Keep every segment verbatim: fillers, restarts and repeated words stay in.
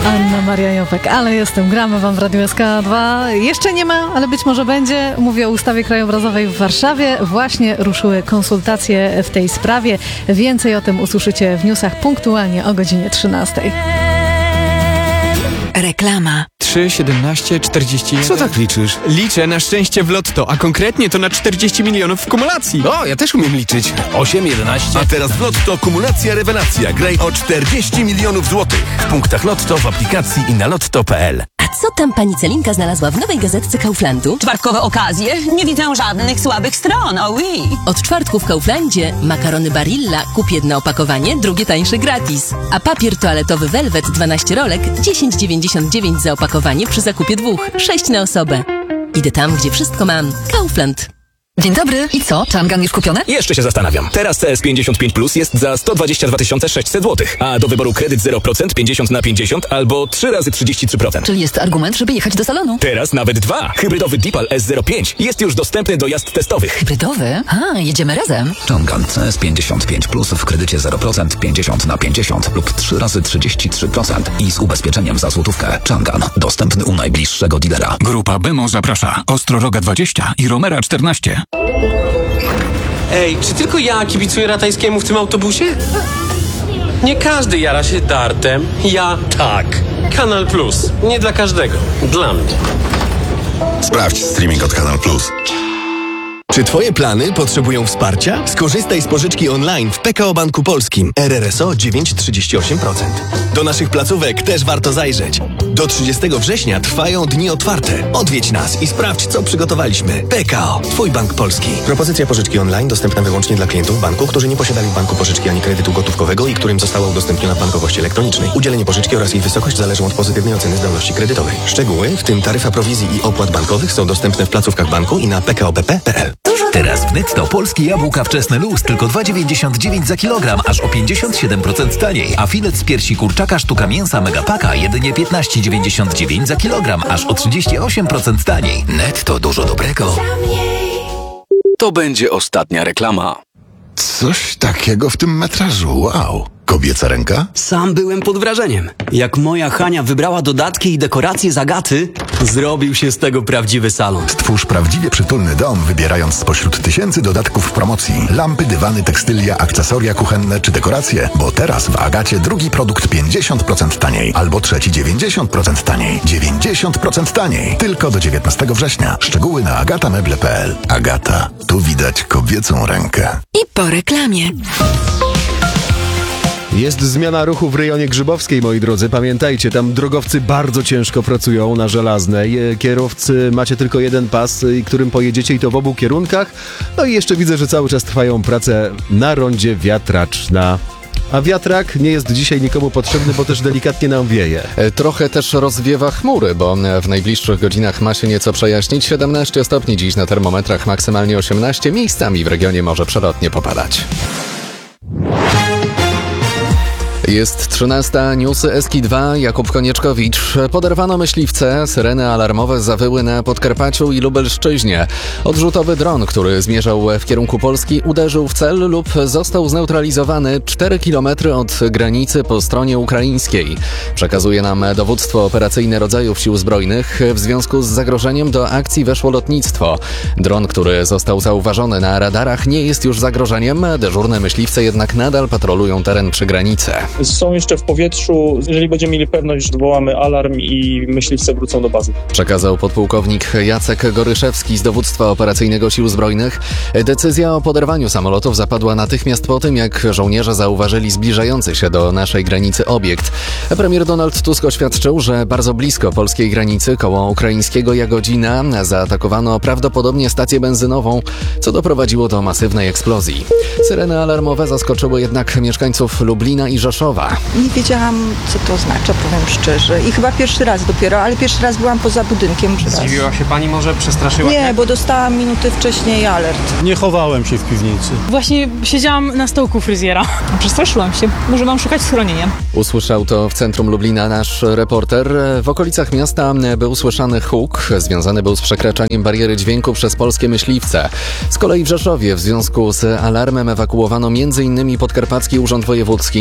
Anna Maria Jopek, ale jestem, gramy wam w Radiu S K dwa. Jeszcze nie ma, ale być może będzie. Mówię o ustawie krajobrazowej w Warszawie. Właśnie ruszyły konsultacje w tej sprawie. Więcej o tym usłyszycie w newsach punktualnie o godzinie trzynastej. Reklama. trzy, siedemnaście, czterdzieści jeden. Co tak liczysz? Liczę na szczęście w lotto, a konkretnie to na czterdzieści milionów w kumulacji. O, ja też umiem liczyć. osiem, jedenaście. A teraz w Lotto kumulacja rewelacja. Graj o czterdzieści milionów złotych. W punktach Lotto, w aplikacji i na lotto kropka p l. A co tam pani Celinka znalazła w nowej gazetce Kauflandu? Czwartkowe okazje? Nie widzę żadnych słabych stron, oh oui. Od czwartku w Kauflandzie makarony Barilla, kup jedno opakowanie, drugie tańsze gratis. A papier toaletowy Velvet dwanaście rolek, dziesięć dziewięćdziesiąt dziewięć za opakowanie przy zakupie dwóch, sześć na osobę. Idę tam, gdzie wszystko mam. Kaufland. Dzień dobry. I co? Changan już kupione? Jeszcze się zastanawiam. Teraz C S pięćdziesiąt pięć plus jest za sto dwadzieścia dwa tysiące sześćset złotych, a do wyboru kredyt zero procent, pięćdziesiąt na pięćdziesiąt albo trzy razy trzydzieści trzy procent. Czyli jest argument, żeby jechać do salonu. Teraz nawet dwa. Hybrydowy Deepal S zero pięć jest już dostępny do jazd testowych. Hybrydowy? A, jedziemy razem. Changan C S pięćdziesiąt pięć plus w kredycie zero procent, pięćdziesiąt na pięćdziesiąt lub trzy razy trzydzieści trzy procent i z ubezpieczeniem za złotówkę. Changan. Dostępny u najbliższego dealera. Grupa Bemo zaprasza. Ostroroga dwadzieścia i Romera czternaście. Ej, czy tylko ja kibicuję Ratajskiemu w tym autobusie? Nie każdy jara się dartem. Ja tak. Kanal Plus. Nie dla każdego. Dla mnie. Sprawdź streaming od Kanal Plus. Czy twoje plany potrzebują wsparcia? Skorzystaj z pożyczki online w P K O Banku Polskim. R R S O dziewięć przecinek trzydzieści osiem procent. Do naszych placówek też warto zajrzeć. Do trzydziestego września trwają dni otwarte. Odwiedź nas i sprawdź, co przygotowaliśmy. P K O. Twój bank polski. Propozycja pożyczki online dostępna wyłącznie dla klientów banku, którzy nie posiadali w banku pożyczki ani kredytu gotówkowego i którym została udostępniona w bankowości elektronicznej. Udzielenie pożyczki oraz jej wysokość zależą od pozytywnej oceny zdolności kredytowej. Szczegóły, w tym taryfa prowizji i opłat bankowych, są dostępne w placówkach banku i na p k o b p kropka p l. Teraz w Netto polskie jabłka wczesne luz tylko dwa dziewięćdziesiąt dziewięć za kilogram, aż o pięćdziesiąt siedem procent taniej. A filet z piersi kurczaka sztuka mięsa Megapaka jedynie piętnaście dziewięćdziesiąt dziewięć za kilogram, aż o trzydzieści osiem procent taniej. Netto, dużo dobrego. To będzie ostatnia reklama. Coś takiego w tym metrażu, wow. Kobieca ręka? Sam byłem pod wrażeniem. Jak moja Hania wybrała dodatki i dekoracje z Agaty, zrobił się z tego prawdziwy salon. Stwórz prawdziwie przytulny dom, wybierając spośród tysięcy dodatków w promocji. Lampy, dywany, tekstylia, akcesoria kuchenne czy dekoracje. Bo teraz w Agacie drugi produkt pięćdziesiąt procent taniej. Albo trzeci dziewięćdziesiąt procent taniej. dziewięćdziesiąt procent taniej. Tylko do dziewiętnastego września. Szczegóły na agatameble kropka p l. Agata. Tu widać kobiecą rękę. I po reklamie. Jest zmiana ruchu w rejonie Grzybowskiej, moi drodzy. Pamiętajcie, tam drogowcy bardzo ciężko pracują na Żelaznej. Kierowcy macie tylko jeden pas, którym pojedziecie, i to w obu kierunkach. No i jeszcze widzę, że cały czas trwają prace na rondzie Wiatraczna. A wiatrak nie jest dzisiaj nikomu potrzebny, bo też delikatnie nam wieje. Trochę też rozwiewa chmury, bo w najbliższych godzinach ma się nieco przejaśnić. siedemnaście stopni dziś na termometrach, maksymalnie osiemnaście. Miejscami w regionie może przelotnie popadać. Jest trzynasta, newsy S K dwa, Jakub Konieczkowicz. Poderwano myśliwce, syreny alarmowe zawyły na Podkarpaciu i Lubelszczyźnie. Odrzutowy dron, który zmierzał w kierunku Polski, uderzył w cel lub został zneutralizowany cztery kilometry od granicy po stronie ukraińskiej. Przekazuje nam dowództwo operacyjne rodzajów sił zbrojnych. W związku z zagrożeniem do akcji weszło lotnictwo. Dron, który został zauważony na radarach, nie jest już zagrożeniem. Dyżurne myśliwce jednak nadal patrolują teren przy granicy. Są jeszcze w powietrzu. Jeżeli będziemy mieli pewność, że wywołamy alarm i myśliwce wrócą do bazy. Przekazał podpułkownik Jacek Goryszewski z dowództwa operacyjnego Sił Zbrojnych. Decyzja o poderwaniu samolotów zapadła natychmiast po tym, jak żołnierze zauważyli zbliżający się do naszej granicy obiekt. Premier Donald Tusk oświadczył, że bardzo blisko polskiej granicy, koło ukraińskiego Jagodzina, zaatakowano prawdopodobnie stację benzynową, co doprowadziło do masywnej eksplozji. Syreny alarmowe zaskoczyły jednak mieszkańców Lublina i Rzeszowa. Nie wiedziałam, co to oznacza, powiem szczerze. I chyba pierwszy raz dopiero, ale pierwszy raz byłam poza budynkiem. Zdziwiła się pani, może przestraszyła? Nie, bo dostałam minutę wcześniej alert. Nie chowałem się w piwnicy. Właśnie siedziałam na stołku fryzjera. Przestraszyłam się. Może mam szukać schronienia. Usłyszał to w centrum Lublina nasz reporter. W okolicach miasta był słyszany huk. Związany był z przekraczaniem bariery dźwięku przez polskie myśliwce. Z kolei w Rzeszowie w związku z alarmem ewakuowano m.in. Podkarpacki Urząd Wojewódzki i wiele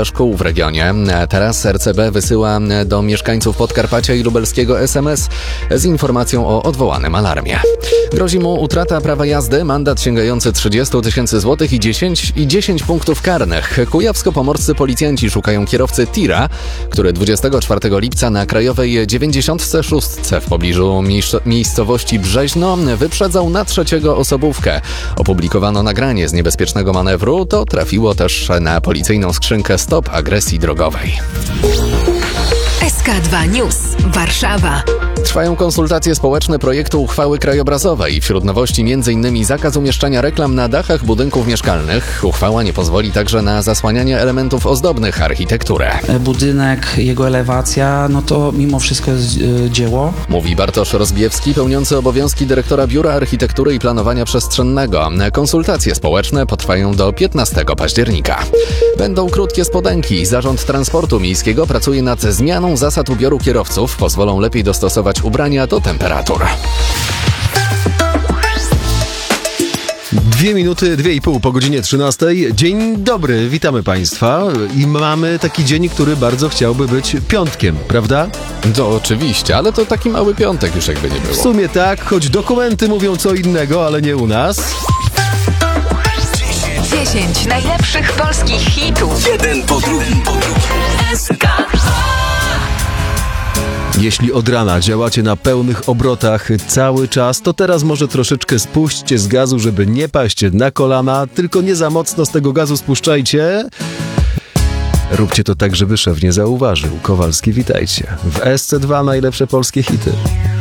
szkół w regionie. Teraz R C B wysyła do mieszkańców Podkarpacia i Lubelskiego S M S z informacją o odwołanym alarmie. Grozi mu utrata prawa jazdy, mandat sięgający trzydzieści tysięcy złotych i dziesięć, i dziesięć punktów karnych. Kujawsko-pomorscy policjanci szukają kierowcy tira, który dwudziestego czwartego lipca na Krajowej dziewięćdziesiątce szóstce w pobliżu miejsc- miejscowości Brzeźno wyprzedzał na trzeciego osobówkę. Opublikowano nagranie z niebezpiecznego manewru, to trafiło też na policyjną skrzynkę Stop Agresji Drogowej. S K dwa News. Warszawa. Trwają konsultacje społeczne projektu uchwały krajobrazowej. Wśród nowości m.in. zakaz umieszczania reklam na dachach budynków mieszkalnych. Uchwała nie pozwoli także na zasłanianie elementów ozdobnych architekturę. Budynek, jego elewacja, no to mimo wszystko jest yy, dzieło. Mówi Bartosz Rozbiewski, pełniący obowiązki dyrektora Biura Architektury i Planowania Przestrzennego. Konsultacje społeczne potrwają do piętnastego października. Będą krótkie spodenki. Zarząd Transportu Miejskiego pracuje nad zmianą zasad ubioru kierowców. Pozwolą lepiej dostosować ubrania do temperatur. Dwie minuty, dwie i pół po godzinie trzynastej. Dzień dobry, witamy Państwa. I mamy taki dzień, który bardzo chciałby być piątkiem, prawda? To oczywiście, ale to taki mały piątek już jakby nie było. W sumie tak, choć dokumenty mówią co innego, ale nie u nas. dziesięć najlepszych polskich hitów. Jeden po drugim, po drugim. S K Jeśli od rana działacie na pełnych obrotach cały czas, to teraz może troszeczkę spuśćcie z gazu, żeby nie paść na kolana, tylko nie za mocno z tego gazu spuszczajcie. Róbcie to tak, żeby szef nie zauważył. Kowalski, witajcie. W S C dwa najlepsze polskie hity.